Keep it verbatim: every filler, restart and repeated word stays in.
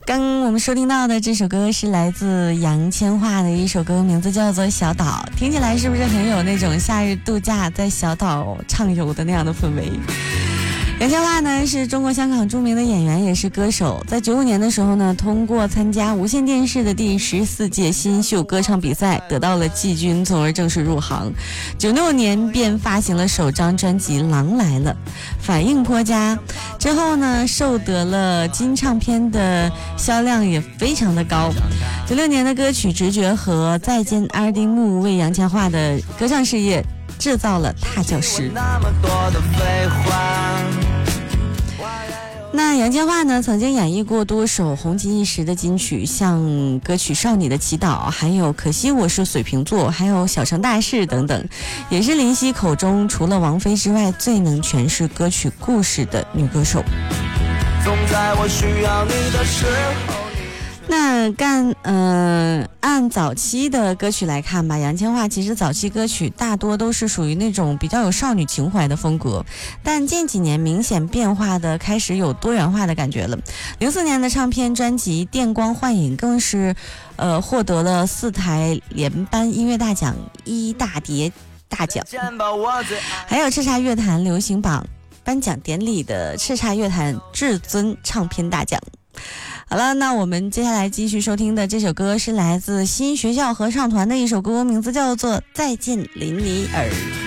刚我们收听到的这首歌是来自杨千嬅的一首歌，名字叫做《小岛》，听起来是不是很有那种夏日度假在小岛畅游的那样的氛围？杨千嬅呢是中国香港著名的演员，也是歌手。在九五年的时候呢，通过参加无线电视的第十四届新秀歌唱比赛，得到了季军，从而正式入行。九六年便发行了首张专辑《狼来了》，反应颇佳。之后呢，受得了金唱片的销量也非常的高。九六年的歌曲《直觉》和《再见阿尔丁木》为杨千嬅的歌唱事业制造了踏脚石。那杨千嬅呢，曾经演绎过多首红极一时的金曲，像歌曲《少女的祈祷》，还有《可惜我是水瓶座》，还有《小城大事》等等，也是林夕口中除了王菲之外最能诠释歌曲故事的女歌手。总在我需要你的时候。那干呃，按早期的歌曲来看吧，杨千嬅其实早期歌曲大多都是属于那种比较有少女情怀的风格，但近几年明显变化的开始有多元化的感觉了。零四年的唱片专辑《电光幻影》更是呃获得了四台联颁音乐大奖一大碟大奖，还有叱咤乐坛流行榜颁奖典礼的叱咤乐坛至尊唱片大奖。好了，那我们接下来继续收听的这首歌是来自新学校合唱团的一首歌，名字叫做《再见林尼尔》。